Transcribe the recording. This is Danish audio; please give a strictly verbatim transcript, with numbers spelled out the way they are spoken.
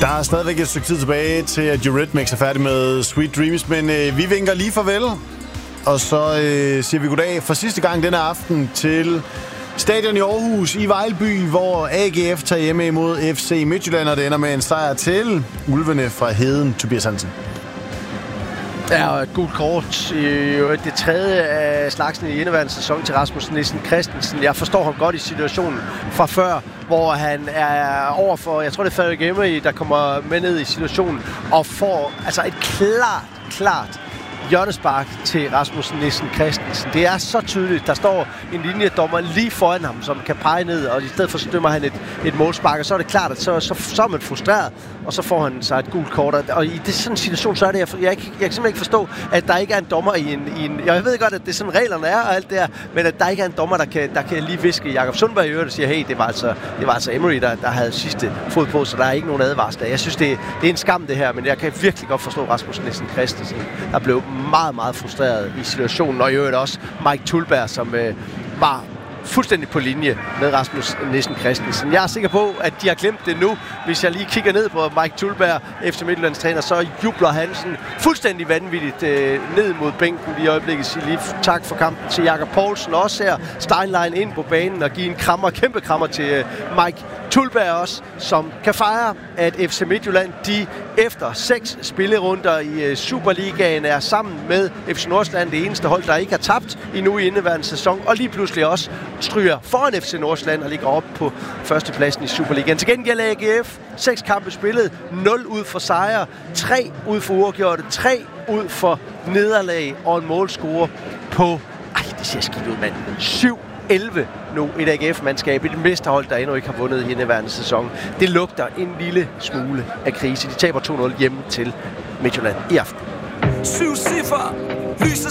Der er stadigvæk et stykke tid tilbage til, at Eurythmics er færdig med Sweet Dreams, men øh, vi vinker lige farvel, og så øh, siger vi goddag for sidste gang denne aften til stadion i Aarhus i Vejlby, hvor A G F tager hjemme imod F C Midtjylland, og det ender med en sejr til Ulvene fra Heden. Tobias Hansen. Ja, og et gult kort i det tredje af slagsen i indeværende sæson til Rasmus Nissen Christensen. Jeg forstår ham godt i situationen fra før, hvor han er over for, jeg tror det er Frederik Emery, der kommer med ned i situationen og får altså et klart, klart hjørnespark til Rasmus Nissen Christensen. Det er så tydeligt. Der står en linjedommer lige foran ham, som kan pege ned, og i stedet for så dømmer han et, et målspark, og så er det klart, at så, så, så er man frustreret, og så får han sig et gult kort. Og i det, sådan en situation, så er det, jeg, jeg, jeg kan simpelthen ikke forstå, at der ikke er en dommer i en, i en... Jeg ved godt, at det er sådan reglerne er og alt det her, men at der ikke er en dommer, der kan, der kan lige viske Jakob Sundberg i øret og sige, hey, det var altså, det var altså Emery, der, der havde sidste fod på, så der er ikke nogen advarsler. Jeg synes, det, det er en skam, det her, men jeg kan virkelig godt forstå Rasmus Nissen Christensen, der blev meget, meget frustreret i situationen, og i øvrigt også Mike Tulberg, som øh, var fuldstændig på linje med Rasmus Nissen Christensen. Jeg er sikker på, at de har glemt det nu. Hvis jeg lige kigger ned på Mike Tulberg, F C Midtjyllands træner, så jubler Hansen fuldstændig vanvittigt øh, ned mod bænken i øjeblikket. Siger lige tak for kampen til Jakob Poulsen også her. Steinlein ind på banen og give en krammer, kæmpe krammer til øh, Mike Tulberg også, som kan fejre, at F C Midtjylland, de efter seks spillerunder i uh, Superligaen er sammen med F C Nordsjælland det eneste hold, der ikke har tabt endnu i indeværende sæson, og lige pludselig også stryger foran F C Nordsjælland og ligger op på førstepladsen i Superligaen. Til gengæld A G F, seks kampe spillet, nul ud for sejre, tre ud for uafgjorte, tre ud for nederlag og en målscore på, ej, det ser skidt ud, mand, syv elleve nu, et A G F-mandskab, et mesterhold, der endnu ikke har vundet i indeværende sæson. Det lugter en lille smule af krise. De taber to nul hjemme til Midtjylland i aften. Syv ciffer, lyser